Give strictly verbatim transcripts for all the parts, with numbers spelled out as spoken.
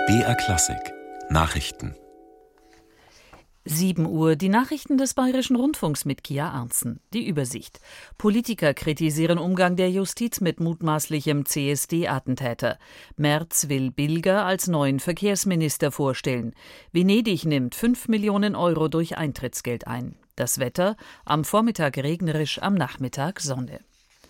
B R Klassik Nachrichten. sieben Uhr, die Nachrichten des Bayerischen Rundfunks mit Kia Arntzen. Die Übersicht. Politiker kritisieren Umgang der Justiz mit mutmaßlichem C S D-Attentäter. Merz will Bilger als neuen Verkehrsminister vorstellen. Venedig nimmt fünf Millionen Euro durch Eintrittsgeld ein. Das Wetter: am Vormittag regnerisch, am Nachmittag Sonne.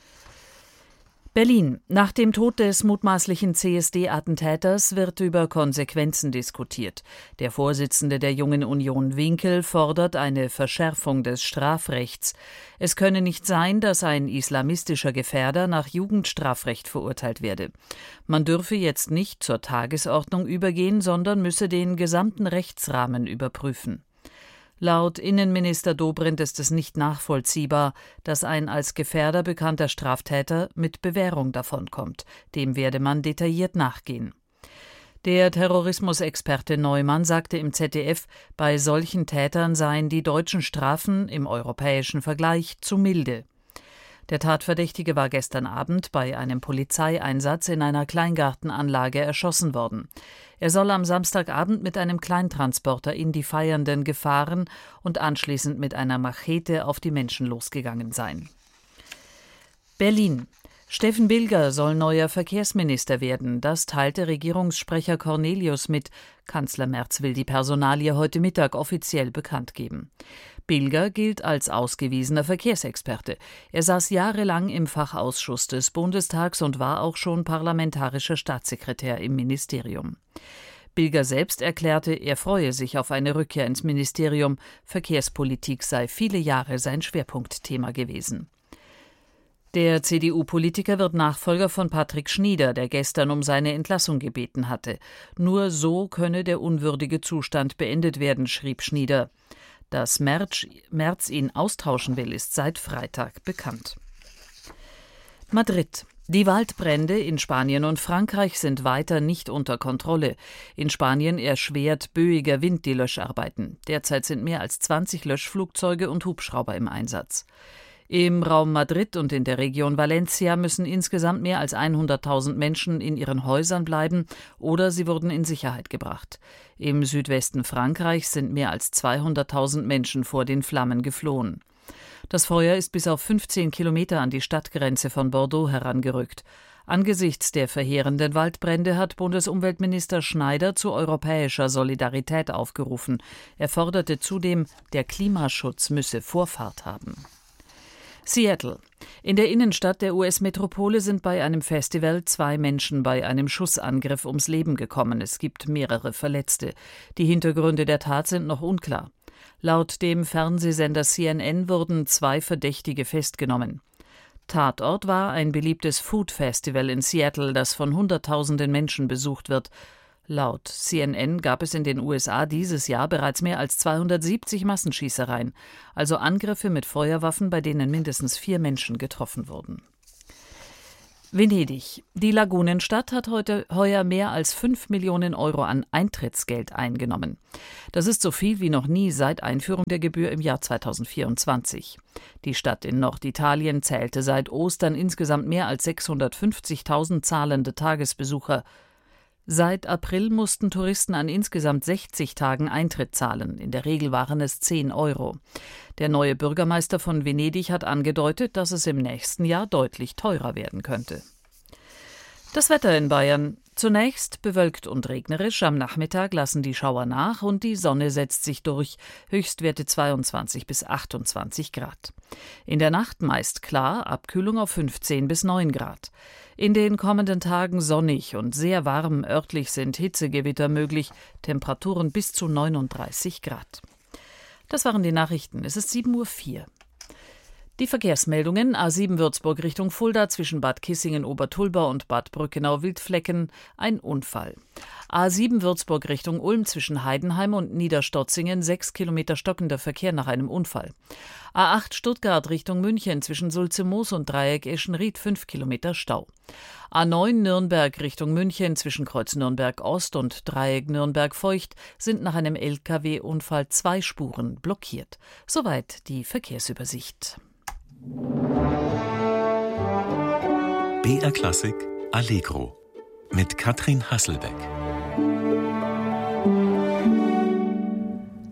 Berlin. Nach dem Tod des mutmaßlichen C S D-Attentäters wird über Konsequenzen diskutiert. Der Vorsitzende der Jungen Union Winkel fordert eine Verschärfung des Strafrechts. Es könne nicht sein, dass ein islamistischer Gefährder nach Jugendstrafrecht verurteilt werde. Man dürfe jetzt nicht zur Tagesordnung übergehen, sondern müsse den gesamten Rechtsrahmen überprüfen. Laut Innenminister Dobrindt ist es nicht nachvollziehbar, dass ein als Gefährder bekannter Straftäter mit Bewährung davonkommt. Dem werde man detailliert nachgehen. Der Terrorismusexperte Neumann sagte im Z D F, bei solchen Tätern seien die deutschen Strafen im europäischen Vergleich zu milde. Der Tatverdächtige war gestern Abend bei einem Polizeieinsatz in einer Kleingartenanlage erschossen worden. Er soll am Samstagabend mit einem Kleintransporter in die Feiernden gefahren und anschließend mit einer Machete auf die Menschen losgegangen sein. Berlin. Steffen Bilger soll neuer Verkehrsminister werden. Das teilte Regierungssprecher Cornelius mit. Kanzler Merz will die Personalie heute Mittag offiziell bekannt geben. Bilger gilt als ausgewiesener Verkehrsexperte. Er saß jahrelang im Fachausschuss des Bundestags und war auch schon parlamentarischer Staatssekretär im Ministerium. Bilger selbst erklärte, er freue sich auf eine Rückkehr ins Ministerium. Verkehrspolitik sei viele Jahre sein Schwerpunktthema gewesen. Der C D U-Politiker wird Nachfolger von Patrick Schnieder, der gestern um seine Entlassung gebeten hatte. Nur so könne der unwürdige Zustand beendet werden, schrieb Schnieder. Dass Merz, Merz ihn austauschen will, ist seit Freitag bekannt. Madrid. Die Waldbrände in Spanien und Frankreich sind weiter nicht unter Kontrolle. In Spanien erschwert böiger Wind die Löscharbeiten. Derzeit sind mehr als zwanzig Löschflugzeuge und Hubschrauber im Einsatz. Im Raum Madrid und in der Region Valencia müssen insgesamt mehr als hunderttausend Menschen in ihren Häusern bleiben oder sie wurden in Sicherheit gebracht. Im Südwesten Frankreichs sind mehr als zweihunderttausend Menschen vor den Flammen geflohen. Das Feuer ist bis auf fünfzehn Kilometer an die Stadtgrenze von Bordeaux herangerückt. Angesichts der verheerenden Waldbrände hat Bundesumweltminister Schneider zu europäischer Solidarität aufgerufen. Er forderte zudem, der Klimaschutz müsse Vorfahrt haben. Seattle. In der Innenstadt der U S-Metropole sind bei einem Festival zwei Menschen bei einem Schussangriff ums Leben gekommen. Es gibt mehrere Verletzte. Die Hintergründe der Tat sind noch unklar. Laut dem Fernsehsender C N N wurden zwei Verdächtige festgenommen. Tatort war ein beliebtes Food-Festival in Seattle, das von Hunderttausenden Menschen besucht wird. Laut C N N gab es in den U S A dieses Jahr bereits mehr als zweihundertsiebzig Massenschießereien, also Angriffe mit Feuerwaffen, bei denen mindestens vier Menschen getroffen wurden. Venedig. Die Lagunenstadt hat heute heuer mehr als fünf Millionen Euro an Eintrittsgeld eingenommen. Das ist so viel wie noch nie seit Einführung der Gebühr im Jahr zweitausendvierundzwanzig. Die Stadt in Norditalien zählte seit Ostern insgesamt mehr als sechshundertfünfzigtausend zahlende Tagesbesucher. Seit April mussten Touristen an insgesamt sechzig Tagen Eintritt zahlen. In der Regel waren es zehn Euro. Der neue Bürgermeister von Venedig hat angedeutet, dass es im nächsten Jahr deutlich teurer werden könnte. Das Wetter in Bayern. Zunächst bewölkt und regnerisch. Am Nachmittag lassen die Schauer nach und die Sonne setzt sich durch. Höchstwerte zweiundzwanzig bis achtundzwanzig Grad. In der Nacht meist klar, Abkühlung auf fünfzehn bis neun Grad. In den kommenden Tagen sonnig und sehr warm. Örtlich sind Hitzegewitter möglich. Temperaturen bis zu neununddreißig Grad. Das waren die Nachrichten. Es ist sieben Uhr vier. Die Verkehrsmeldungen: A sieben Würzburg Richtung Fulda zwischen Bad Kissingen-Obertulba und Bad Brückenau-Wildflecken ein Unfall. A sieben Würzburg Richtung Ulm zwischen Heidenheim und Niederstotzingen sechs Kilometer stockender Verkehr nach einem Unfall. A acht Stuttgart Richtung München zwischen Sulze-Moos und Dreieck Eschenried fünf Kilometer Stau. A neun Nürnberg Richtung München zwischen Kreuz Nürnberg Ost und Dreieck Nürnberg Feucht sind nach einem L K W-Unfall zwei Spuren blockiert. Soweit die Verkehrsübersicht. B R Klassik Allegro mit Katrin Hasselbeck.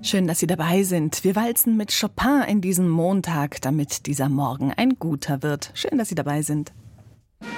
Schön, dass Sie dabei sind. Wir walzen mit Chopin in diesen Montag, damit dieser Morgen ein guter wird. Schön, dass Sie dabei sind.